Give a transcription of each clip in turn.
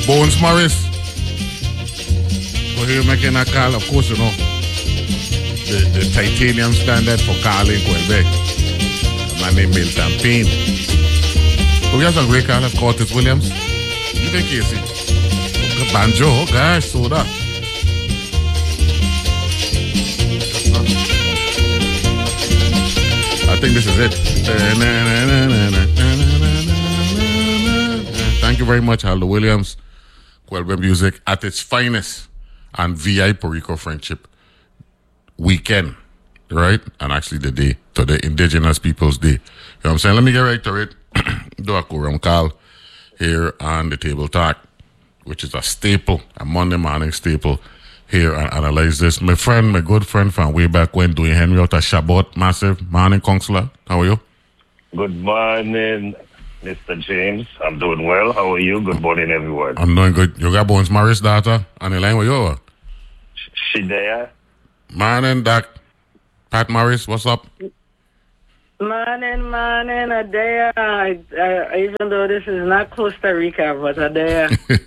Bones Morris. So here making a call, of course, you know, the titanium standard for calling Quebec. A man named Milton Payne. But we have some great callers, Curtis Williams. Even Casey. Banjo, oh gosh, soda. I think this is it. Thank you very much, Aldo Williams. Quebec music at its finest and VI Puerto Rico Friendship Weekend, right? And actually the day, to the Indigenous Peoples Day. You know what I'm saying? Let me get right to it. Do a quorum call here on the Table Talk, which is a staple, a Monday morning staple here, and analyze this. My good friend from way back when, Dwayne Henry out of Chabot, massive morning, Counselor. How are you? Good morning, Mr. James. I'm doing well. How are you? Good morning, everyone. I'm doing good. You got Bones Morris' daughter on the line with you? She there? Morning, Doc. Pat Morris, what's up? Morning, Adea. Even though this is not Costa Rica, but Adea.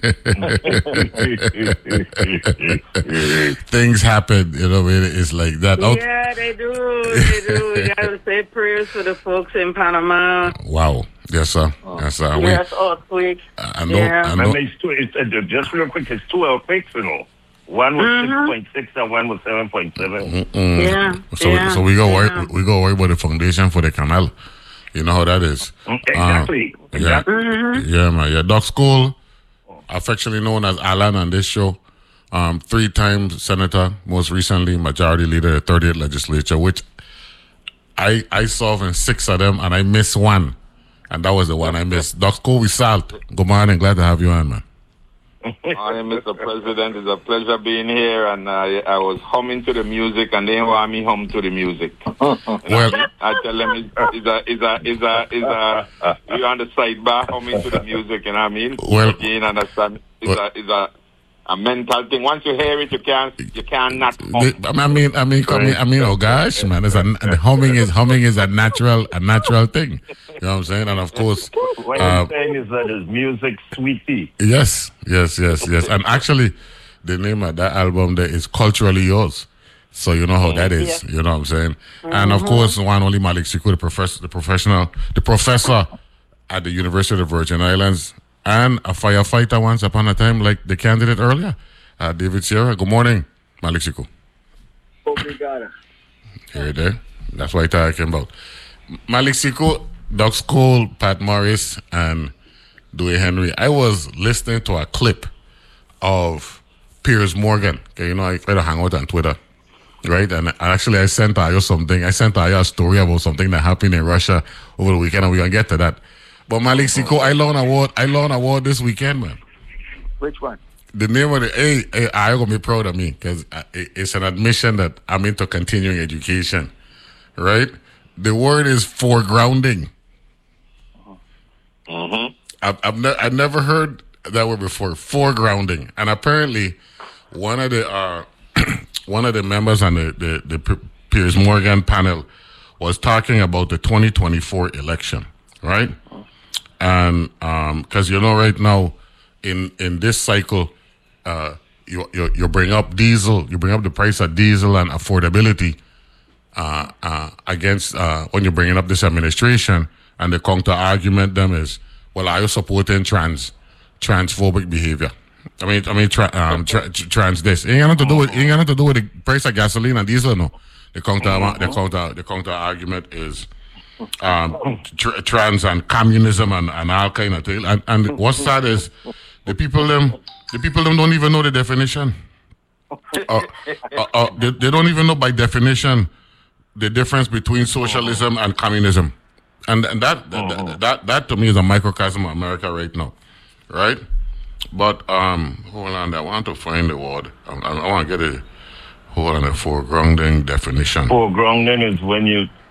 Things happen, you know, it's like that. Yeah, they do. We got to say prayers for the folks in Panama. Wow. Yes, sir. Yes, sir. Yes, earthquake. I know. Just real quick, it's 2 earthquakes, you know. One was 6.6 and one was 7.7. Yeah. So we go worry about the foundation for the canal. You know how that is. Exactly. Yeah, man. Yeah, Doc School, affectionately known as Alan on this show, 3-time senator, most recently majority leader of the 30th legislature, which I served in 6 of them and I missed one, and that was the one I missed. Doc School, we salt. Good morning, glad to have you on, man. Morning, Mr. President. It's a pleasure being here, and I was humming to the music, and they want me hum to the music. Well, I tell them you're on the sidebar humming to the music, you know what I mean? Well, you understand? It's a mental thing. Once you hear it, you can't not hum. I mean, oh gosh, man, humming is a natural thing. You know what I'm saying? And of course, what I'm saying is that it's music sweetie. Yes. And actually, the name of that album there is Culturally Yours. So you know how that is. Yeah. You know what I'm saying? And of course, one only Malik Siku, the professor at the University of the Virgin Islands, and a firefighter once upon a time, like the candidate earlier, David Sierra. Good morning, Malik Siku. Obrigado. Here, there. That's what I talking about. Malik Siku, Doc School, Pat Morris, and Dwayne Henry. I was listening to a clip of Piers Morgan. Okay, you know, I try to hang out on Twitter, right? And actually, I sent her something. I sent her a story about something that happened in Russia over the weekend, and we're going to get to that. But Malik Siku, I lost award this weekend, man. Which one? The name of the I'm going to be proud of me because it's an admission that I'm into continuing education, right? The word is foregrounding. I've never heard that word before. Foregrounding, and apparently, one of the members on the Piers Morgan panel was talking about the 2024 election, right? And because you know, right now in this cycle, you bring up diesel, you bring up the price of diesel and affordability against when you're bringing up this administration, and the counter argument them is, well, are you supporting transphobic behavior? I mean, trans this. It ain't got nothing to do with the price of gasoline and diesel, no. The counter argument is trans and communism and all kind of thing. And what's sad is the people them don't even know the definition. They don't even know by definition the difference between socialism and communism. And that to me is a microcosm of America right now, right? But hold on, I want to find the word. I want to get a hold on the foregrounding definition. Foregrounding is when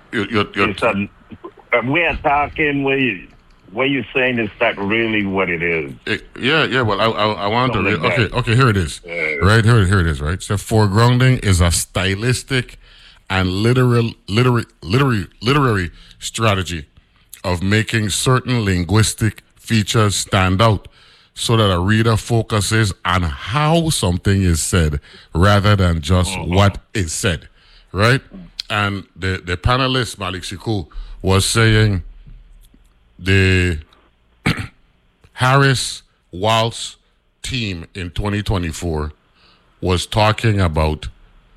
we are talking where you're saying is that really what it is. Yeah. Well, I want to read. Okay. Here it is. Right here it is. Right. So foregrounding is a stylistic and literary strategy of making certain linguistic features stand out so that a reader focuses on how something is said rather than just what is said, right? And the panelist, Malik Siku, was saying the Harris-Walz team in 2024 was talking about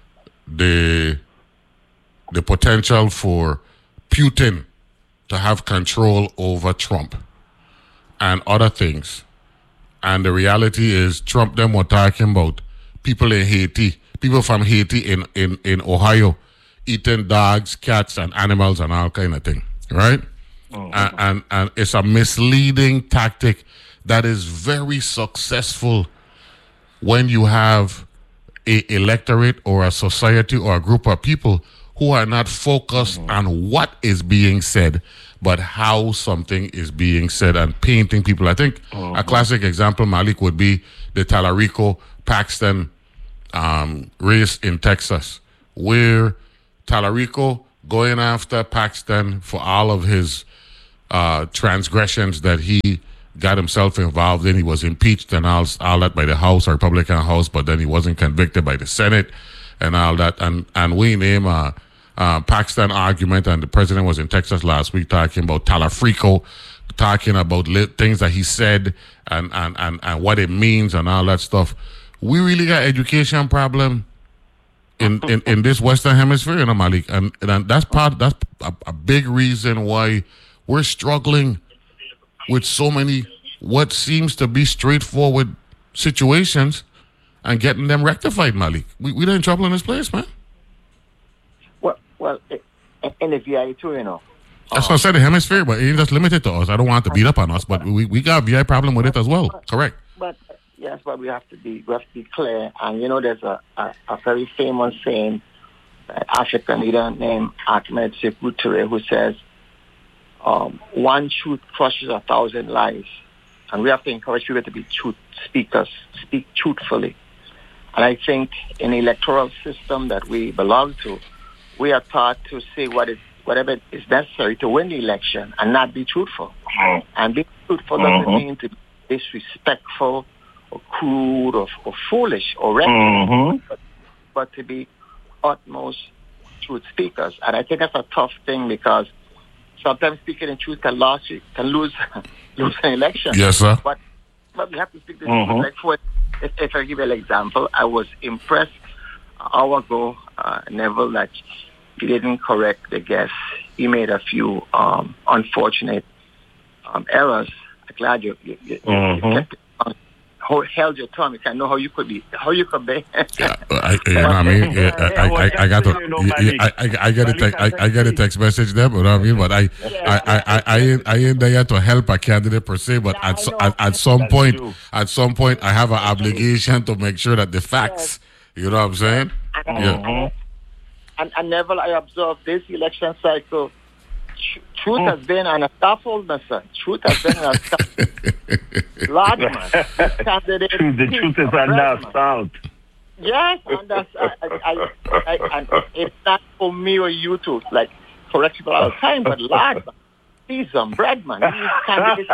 the potential for Putin to have control over Trump and other things. And the reality is Trump them were talking about people in Haiti, people from Haiti in Ohio eating dogs, cats, and animals and all kind of thing, right? And it's a misleading tactic that is very successful when you have a electorate or a society or a group of people who are not focused on what is being said, but how something is being said and painting people. I think a classic example, Malik, would be the Tallarico-Paxton race in Texas, where Tallarico going after Paxton for all of his transgressions that he got himself involved in. He was impeached and all that by the House, Republican House, but then he wasn't convicted by the Senate and all that. And we name Paxton argument, and the president was in Texas last week talking about Tallarico, talking about things that he said and what it means and all that stuff. We really got education problem in this Western Hemisphere, Malik, and that's a big reason why we're struggling with so many what seems to be straightforward situations and getting them rectified, Malik. We're in trouble in this place, man. Well, in the VI too, That's what I said, the hemisphere, but it ain't just limited to us. I don't want to beat up on us, but we got a VI problem with it as well. Correct. But yes, but we have to be clear. And there's a very famous saying, African leader named Ahmed Sekou Touré, who says, one truth crushes 1,000 lies. And we have to encourage people to be truth speakers, speak truthfully. And I think in the electoral system that we belong to, we are taught to say whatever is necessary to win the election and not be truthful. And being truthful doesn't mean to be disrespectful or crude or foolish or reckless, but to be utmost truth speakers. And I think that's a tough thing because sometimes speaking in truth can lose an election. Yes, sir. But we have to speak the truth. Like if I give you an example, I was impressed an hour ago, Neville, that he didn't correct the guess. He made a few unfortunate errors. I'm glad you kept it held your tongue. I know how you could be. I get a text message there, but I mean, but I ain't there to help a candidate per se. But at some point, I have an obligation to make sure that the facts. You know what I'm saying? And Neville, I observed this election cycle. Truth has been on a scaffold, sir. Truth has been on a scaffold. Lord, man. The truth is on the assault. Yes, and that's, and it's not for me or you to correct people all the time, but Lord, man, see some bread, man. These candidates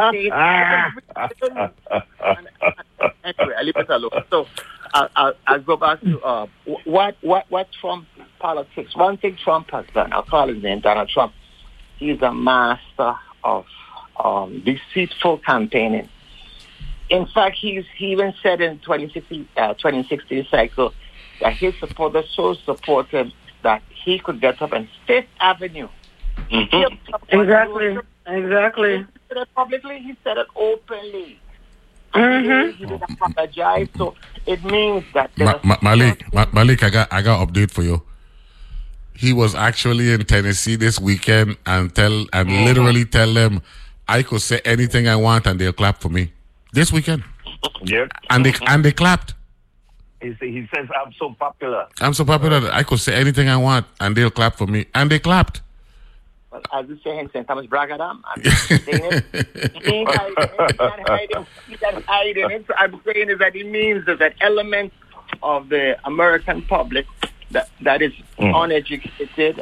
anyway, I leave it alone. So I'll go back to what Trump politics. One thing Trump has done, I'll call his name Donald Trump. He's a master of deceitful campaigning. In fact, he even said in 2016 cycle that his supporters so supported that he could get up on Fifth Avenue. Exactly. He said it publicly. He said it openly. He didn't apologize. So it means that Malik, I got update for you. He was actually in Tennessee this weekend and literally tell them I could say anything I want and they'll clap for me. This weekend. Yep. And they clapped. He says, I'm so popular that I could say anything I want and they'll clap for me. And they clapped. Well, as you say in St. Thomas Bragadam, I'm saying it. He not hiding it. So I'm saying is that it means that an element of the American public that is uneducated,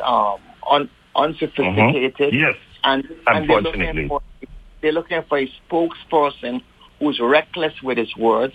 unsophisticated. Yes. And unfortunately. they're looking for a spokesperson who's reckless with his words,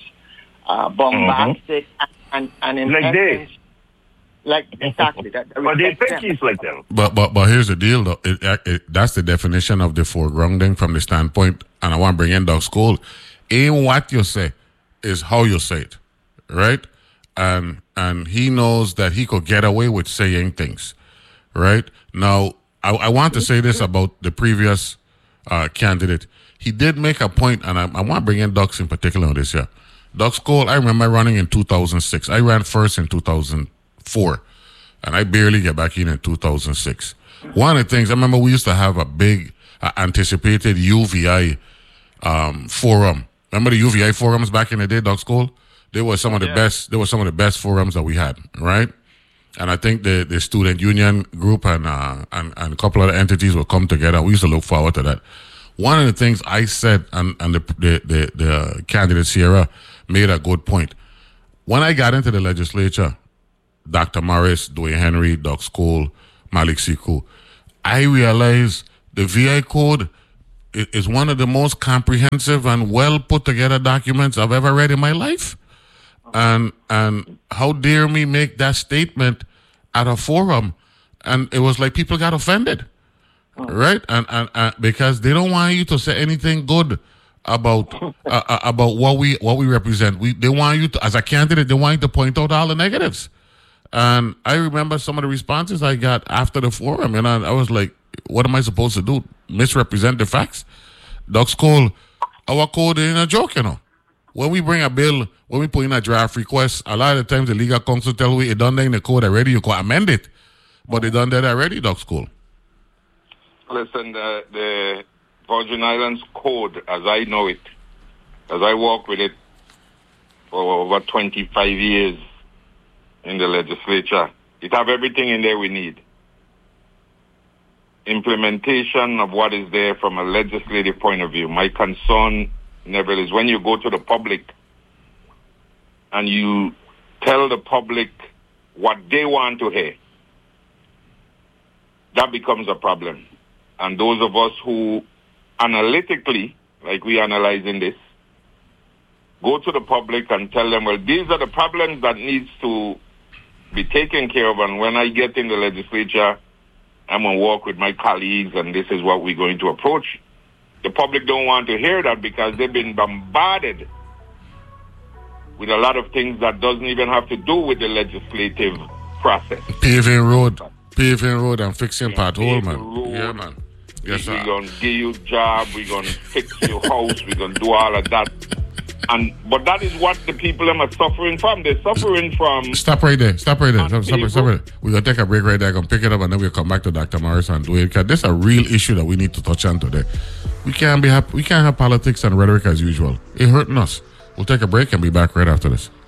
bombastic, and in like essence, like exactly that. But they think he's like them. But here's the deal, though. That's the definition of the foregrounding from the standpoint, and I want to bring in Doug School. Ain't what you say, is how you say it, right? And he knows that he could get away with saying things, right? Now, I want to say this about the previous candidate. He did make a point, and I want to bring in Doug in particular on this here. Doug School, I remember running in 2006. I ran first in 2004, and I barely get back in 2006. One of the things, I remember we used to have a big anticipated UVI forum. Remember the UVI forums back in the day, Doug School? They were some of the best. They were some of the best forums that we had, right? And I think the student union group and a couple of entities will come together. We used to look forward to that. One of the things I said, and the candidate Sierra made a good point. When I got into the legislature, Dr. Morris, Dwayne Henry, Doug School, Malik Siku, I realized the VI code is one of the most comprehensive and well put together documents I've ever read in my life. And how dare me make that statement at a forum? And it was like people got offended, right? And because they don't want you to say anything good about what we represent. They want you to, as a candidate, they want you to point out all the negatives. And I remember some of the responses I got after the forum, and I was like, what am I supposed to do? Misrepresent the facts? Doug School, our code ain't a joke, you know. When we bring a bill, when we put in a draft request, a lot of the times the legal counsel tell we it done that in the code already, you can amend it. But they done that already, Doug School. Listen, the Virgin Islands Code, as I know it, as I work with it for over 25 years in the legislature, it have everything in there we need. Implementation of what is there from a legislative point of view. My concern, Neville, is when you go to the public and you tell the public what they want to hear, that becomes a problem. And those of us who analytically, like we analyzing this, go to the public and tell them, well, these are the problems that needs to be taken care of, and when I get in the legislature, I'm going to work with my colleagues, and this is what we're going to approach. The public don't want to hear that because they've been bombarded with a lot of things that doesn't even have to do with the legislative process. Paving road and fixing pothole, man. Yeah, man. Yes, sir. We're going to give you a job, we're going to fix your house, we're going to do all of that. But that is what the people are suffering from. They're suffering from... Stop right there. Stop right there. We're going to take a break right there. I'm going to pick it up, and then we'll come back to Dr. Morris and do it. Because this is a real issue that we need to touch on today. We can't have politics and rhetoric as usual. It's hurting us. We'll take a break and be back right after this.